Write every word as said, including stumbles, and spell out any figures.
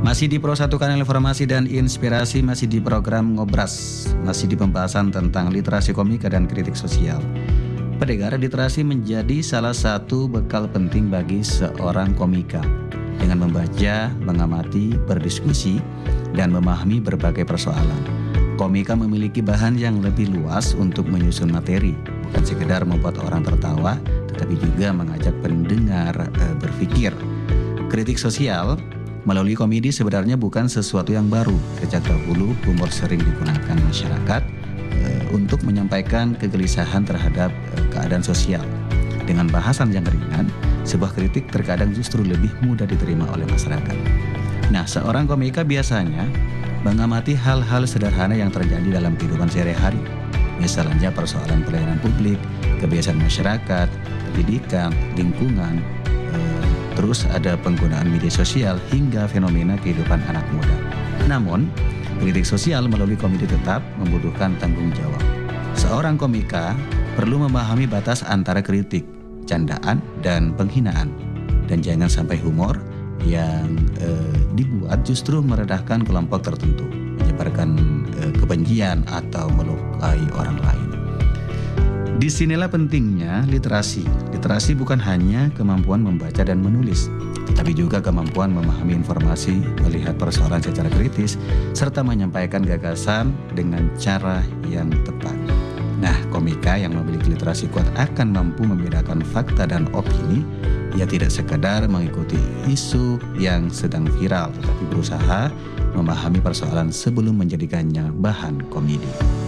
Masih di Pro satu Kanal Informasi dan Inspirasi, masih di program Ngobras, masih di pembahasan tentang literasi komika dan kritik sosial. Pendengar, literasi menjadi salah satu bekal penting bagi seorang komika. Dengan membaca, mengamati, berdiskusi, dan memahami berbagai persoalan, komika memiliki bahan yang lebih luas untuk menyusun materi, bukan sekedar membuat orang tertawa, tetapi juga mengajak pendengar e, berpikir. Kritik sosial melalui komedi sebenarnya bukan sesuatu yang baru. Sejak dahulu, humor sering digunakan masyarakat e, untuk menyampaikan kegelisahan terhadap e, keadaan sosial. Dengan bahasan yang ringan, sebuah kritik terkadang justru lebih mudah diterima oleh masyarakat. Nah, seorang komika biasanya mengamati hal-hal sederhana yang terjadi dalam kehidupan sehari-hari. Misalnya persoalan pelayanan publik, kebiasaan masyarakat, pendidikan, lingkungan, e, terus ada penggunaan media sosial hingga fenomena kehidupan anak muda. Namun, kritik sosial melalui komedi tetap membutuhkan tanggung jawab. Seorang komika perlu memahami batas antara kritik, candaan, dan penghinaan. Dan jangan sampai humor yang eh, dibuat justru meredahkan kelompok tertentu, menyebarkan eh, kebencian atau melukai orang lain. Disinilah pentingnya literasi. Literasi bukan hanya kemampuan membaca dan menulis, tetapi juga kemampuan memahami informasi, melihat persoalan secara kritis, serta menyampaikan gagasan dengan cara yang tepat. Nah, komika yang memiliki literasi kuat akan mampu membedakan fakta dan opini. Ia tidak sekadar mengikuti isu yang sedang viral, tetapi berusaha memahami persoalan sebelum menjadikannya bahan komedi.